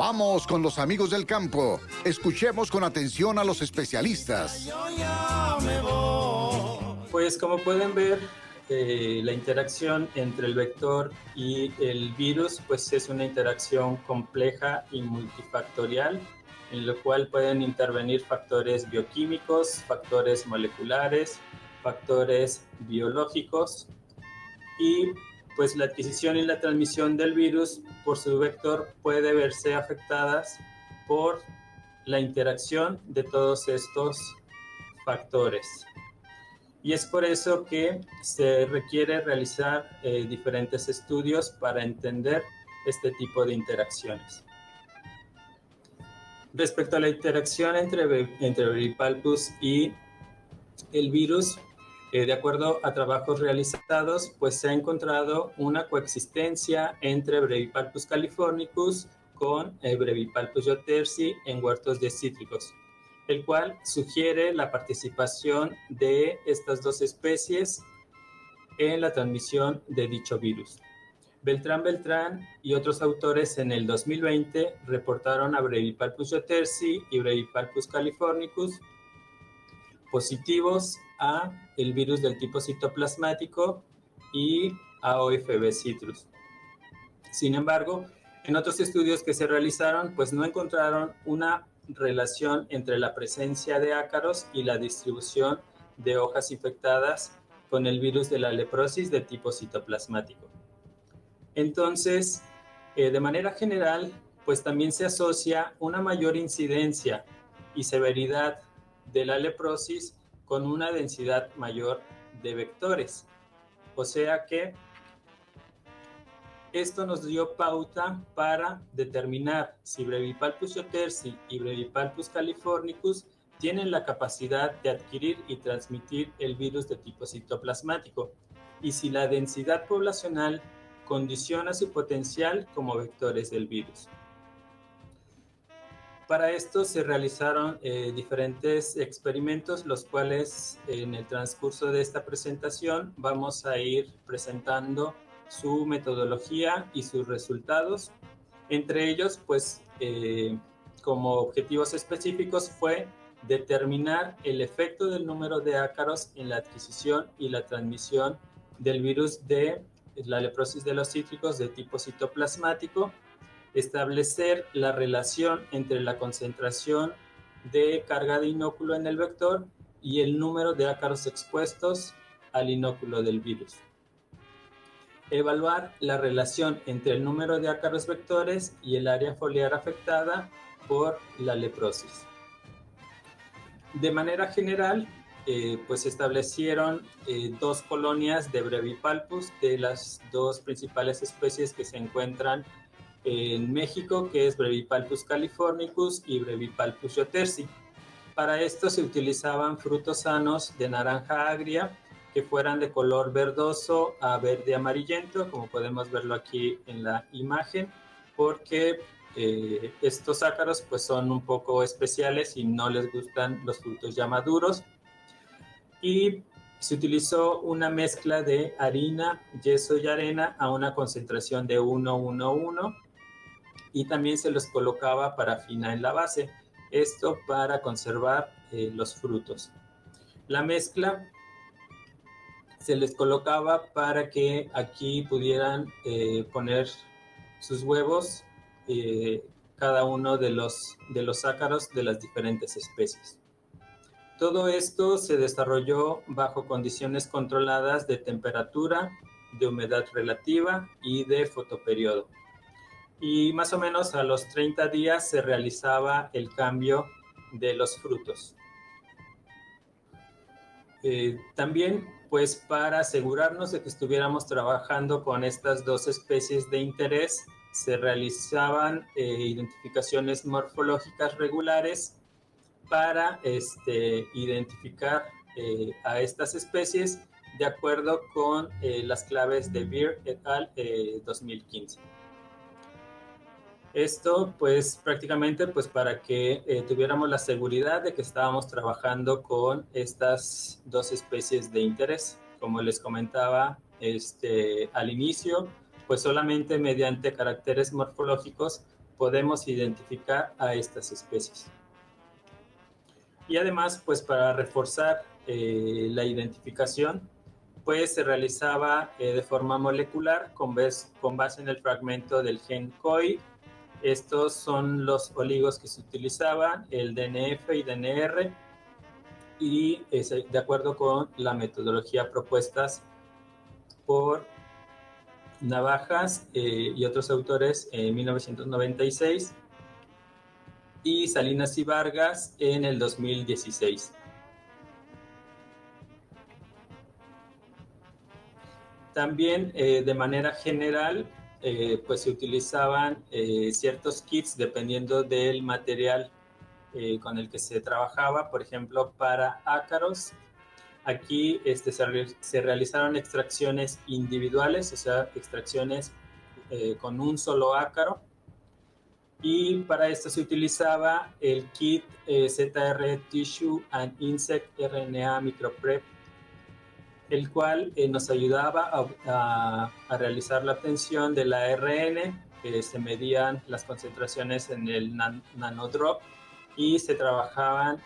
Vamos con los amigos del campo. Escuchemos con atención a los especialistas. Pues como pueden ver, la interacción entre el vector y el virus pues es una interacción compleja y multifactorial, en lo cual pueden intervenir factores bioquímicos, factores moleculares, factores biológicos, y pues la adquisición y la transmisión del virus por su vector puede verse afectadas por la interacción de todos estos factores. Y es por eso que se requiere realizar diferentes estudios para entender este tipo de interacciones. Respecto a la interacción entre Brevipalpus y el virus, de acuerdo a trabajos realizados, pues se ha encontrado una coexistencia entre Brevipalpus californicus con Brevipalpus iotersi en huertos de cítricos, el cual sugiere la participación de estas dos especies en la transmisión de dicho virus. Beltrán y otros autores en el 2020 reportaron a Brevipalpus iotersi y Brevipalpus californicus positivos a el virus del tipo citoplasmático y a OFB citrus. Sin embargo, en otros estudios que se realizaron, pues no encontraron una relación entre la presencia de ácaros y la distribución de hojas infectadas con el virus de la leprosis de tipo citoplasmático. Entonces, de manera general, pues también se asocia una mayor incidencia y severidad de la leprosis con una densidad mayor de vectores. O sea que esto nos dio pauta para determinar si Brevipalpus iotersi y Brevipalpus californicus tienen la capacidad de adquirir y transmitir el virus de tipo citoplasmático y si la densidad poblacional condiciona su potencial como vectores del virus. Para esto se realizaron diferentes experimentos, los cuales en el transcurso de esta presentación vamos a ir presentando su metodología y sus resultados. Entre ellos, pues, como objetivos específicos fue determinar el efecto del número de ácaros en la adquisición y la transmisión del virus de la leprosis de los cítricos de tipo citoplasmático, establecer la relación entre la concentración de carga de inóculo en el vector y el número de ácaros expuestos al inóculo del virus. Evaluar la relación entre el número de ácaros vectores y el área foliar afectada por la leprosis. De manera general, pues establecieron dos colonias de Brevipalpus de las dos principales especies que se encuentran en México, que es Brevipalpus californicus y Brevipalpus iotersi. Para esto se utilizaban frutos sanos de naranja agria que fueran de color verdoso a verde amarillento, como podemos verlo aquí en la imagen, porque estos ácaros pues son un poco especiales y no les gustan los frutos ya maduros. Y se utilizó una mezcla de harina, yeso y arena a una concentración de 1:1:1 y también se los colocaba parafina en la base, esto para conservar los frutos. La mezcla se les colocaba para que aquí pudieran poner sus huevos cada uno de los ácaros de las diferentes especies. Todo esto se desarrolló bajo condiciones controladas de temperatura, de humedad relativa y de fotoperiodo. Y más o menos a los 30 días se realizaba el cambio de los frutos. También, pues para asegurarnos de que estuviéramos trabajando con estas dos especies de interés, se realizaban identificaciones morfológicas regulares para identificar a estas especies de acuerdo con las claves de Beer et al. 2015. Esto pues prácticamente pues para que tuviéramos la seguridad de que estábamos trabajando con estas dos especies de interés. Como les comentaba al inicio, pues solamente mediante caracteres morfológicos podemos identificar a estas especies. Y además, pues para reforzar la identificación, pues se realizaba de forma molecular con base en el fragmento del gen COI. Estos son los oligos que se utilizaban, el DNF y DNR, y de acuerdo con la metodología propuestas por Navajas y otros autores en 1996 y Salinas y Vargas en el 2016. También de manera general pues se utilizaban ciertos kits dependiendo del material con el que se trabajaba. Por ejemplo, para ácaros, aquí se realizaron extracciones individuales, o sea, extracciones con un solo ácaro. Y para esto se utilizaba el kit ZR Tissue and Insect RNA Microprep, el cual nos ayudaba a realizar la obtención del ARN. Se medían las concentraciones en el nanodrop y se trabajaban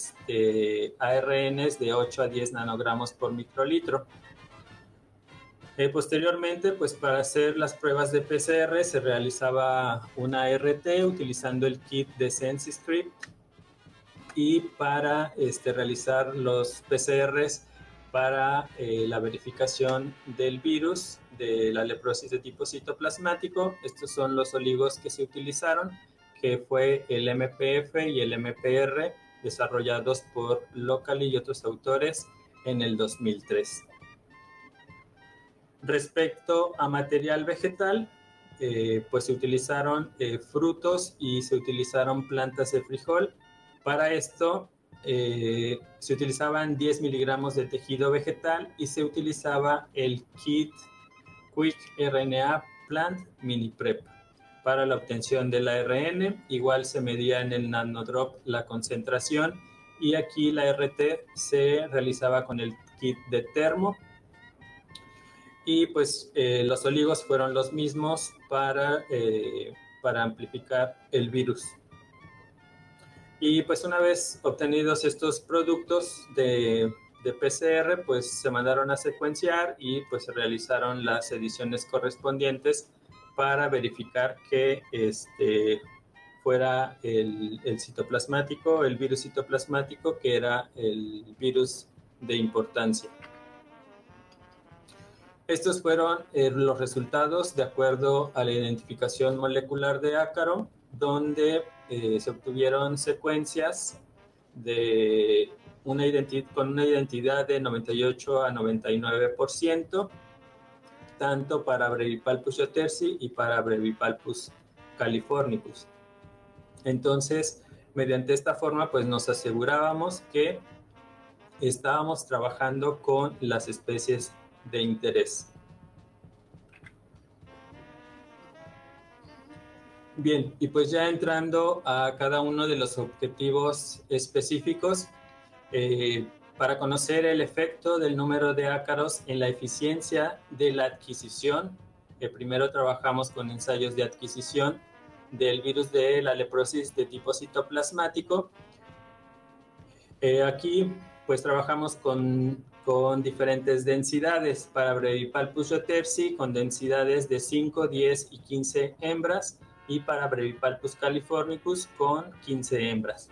ARNs de 8 a 10 nanogramos por microlitro. Posteriormente, pues para hacer las pruebas de PCR se realizaba una ART utilizando el kit de SensiScript, y para realizar los PCRs para la verificación del virus de la leprosis de tipo citoplasmático. Estos son los oligos que se utilizaron, que fue el MPF y el MPR, desarrollados por Locally y otros autores en el 2003. Respecto a material vegetal, pues se utilizaron frutos y se utilizaron plantas de frijol. Para esto se utilizaban 10 miligramos de tejido vegetal y se utilizaba el kit Quick RNA Plant Mini Prep para la obtención del ARN. Igual se medía en el nanodrop la concentración, y aquí la RT se realizaba con el kit de termo. Y pues los oligos fueron los mismos para amplificar el virus. Y pues una vez obtenidos estos productos de PCR, pues se mandaron a secuenciar y pues se realizaron las ediciones correspondientes para verificar que fuera el citoplasmático, el virus citoplasmático, que era el virus de importancia. Estos fueron los resultados de acuerdo a la identificación molecular de ácaro, donde se obtuvieron secuencias con una identidad de 98 a 99%, tanto para Brevipalpus jotersi y para Brevipalpus californicus. Entonces, mediante esta forma, pues nos asegurábamos que estábamos trabajando con las especies de interés. Bien, y pues ya entrando a cada uno de los objetivos específicos, para conocer el efecto del número de ácaros en la eficiencia de la adquisición, primero trabajamos con ensayos de adquisición del virus de la leprosis de tipo citoplasmático. Aquí pues trabajamos con diferentes densidades. Para Brevipalpus jotersi con densidades de 5, 10 y 15 hembras, y para Brevipalpus californicus con 15 hembras.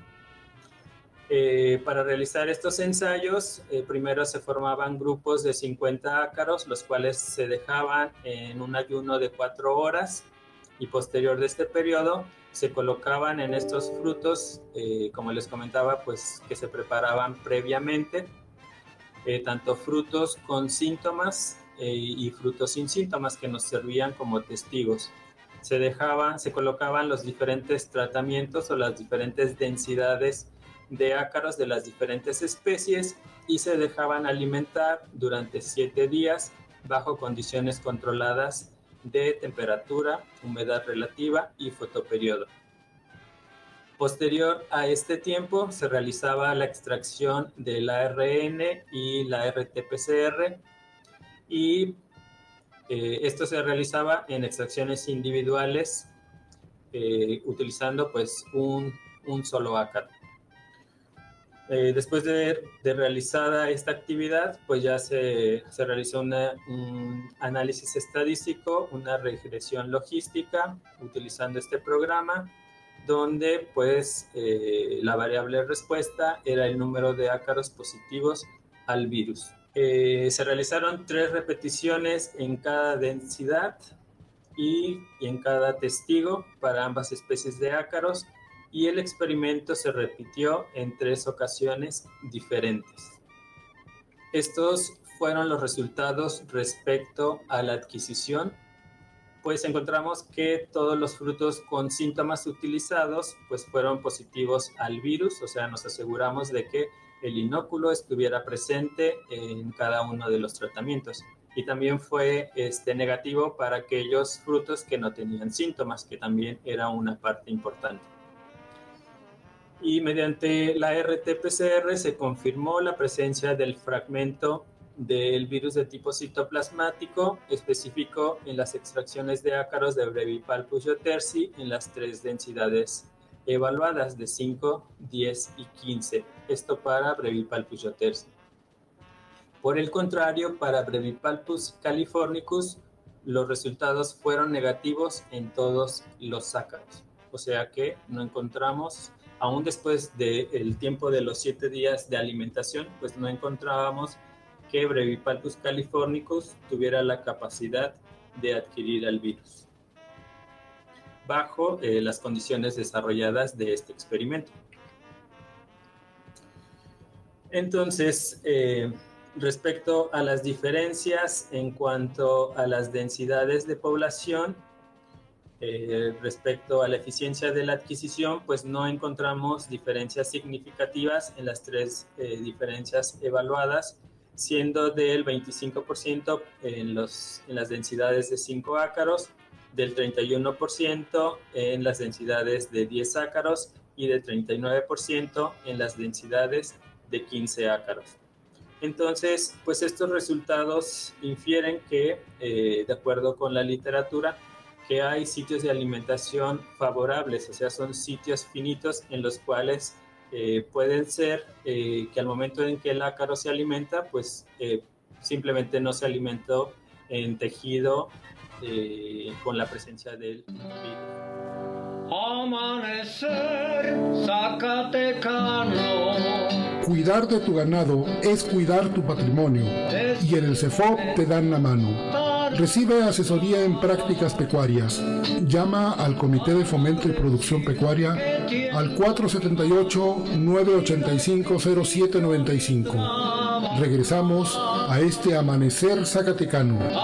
Para realizar estos ensayos, primero se formaban grupos de 50 ácaros, los cuales se dejaban en un ayuno de 4 horas, y posterior de este periodo se colocaban en estos frutos, como les comentaba, pues que se preparaban previamente, tanto frutos con síntomas y frutos sin síntomas, que nos servían como testigos. Se colocaban los diferentes tratamientos o las diferentes densidades de ácaros de las diferentes especies, y se dejaban alimentar durante 7 días bajo condiciones controladas de temperatura, humedad relativa y fotoperiodo. Posterior a este tiempo se realizaba la extracción del ARN y la RT-PCR, y esto se realizaba en extracciones individuales utilizando pues un solo ácaro. Después de realizada esta actividad, pues ya se realizó un análisis estadístico, una regresión logística utilizando este programa, donde pues la variable respuesta era el número de ácaros positivos al virus. Se realizaron 3 repeticiones en cada densidad y en cada testigo para ambas especies de ácaros, y el experimento se repitió en 3 ocasiones diferentes. Estos fueron los resultados respecto a la adquisición, pues encontramos que todos los frutos con síntomas utilizados pues fueron positivos al virus, o sea, nos aseguramos de que el inóculo estuviera presente en cada uno de los tratamientos. Y también fue negativo para aquellos frutos que no tenían síntomas, que también era una parte importante. Y mediante la RT-PCR se confirmó la presencia del fragmento del virus de tipo citoplasmático específico en las extracciones de ácaros de Brevipalpus jötersi en las 3 densidades evaluadas de 5, 10 y 15. Esto para Brevipalpus jötersi. Por el contrario, para Brevipalpus californicus, los resultados fueron negativos en todos los ácaros. O sea que no encontramos, aún después del tiempo de los 7 días de alimentación, pues no encontrábamos que Brevipalpus californicus tuviera la capacidad de adquirir el virus, bajo las condiciones desarrolladas de este experimento. Entonces, respecto a las diferencias en cuanto a las densidades de población, respecto a la eficiencia de la adquisición, pues no encontramos diferencias significativas en las 3 diferencias evaluadas, siendo del 25% en las densidades de 5 ácaros, del 31% en las densidades de 10 ácaros y del 39% en las densidades de 15 ácaros. Entonces, pues estos resultados infieren que, de acuerdo con la literatura, que hay sitios de alimentación favorables, o sea, son sitios finitos en los cuales pueden ser que al momento en que el ácaro se alimenta, pues simplemente no se alimentó en tejido con la presencia del virus. Amanecer zacatecano. Cuidar de tu ganado es cuidar tu patrimonio, y en el CEFOP te dan la mano. Recibe asesoría en prácticas pecuarias. Llama al Comité de Fomento y Producción Pecuaria al 478-985-0795. Regresamos a este Amanecer Zacatecano.